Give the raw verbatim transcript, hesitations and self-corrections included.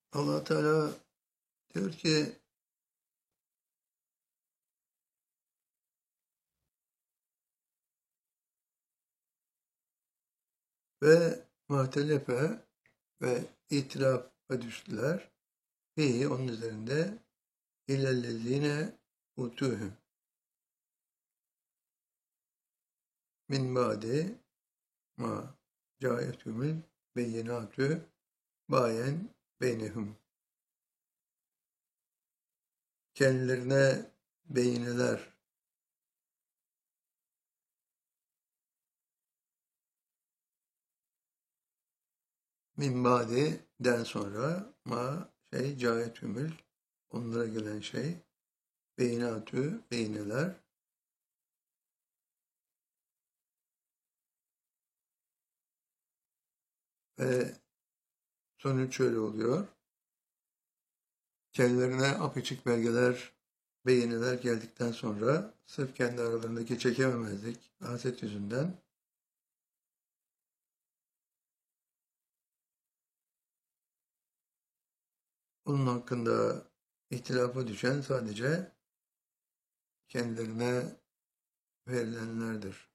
Allah Teala diyor ki ve muhtelefe ve itirafa düştüler. Fihi onun üzerinde illellezine utuhum min ba'di ma caetumul beyinatü bayen beynehum. Kendilerine beyineler min ba'di'den sonra ma şey caetümül onlara gelen şey beyinatü beyineler ve sonuç şöyle oluyor. Kendilerine apaçık belgeler, beyineler geldikten sonra sırf kendi aralarındaki çekememezlik, haset yüzünden onun hakkında ihtilafa düşen sadece kendilerine verilenlerdir.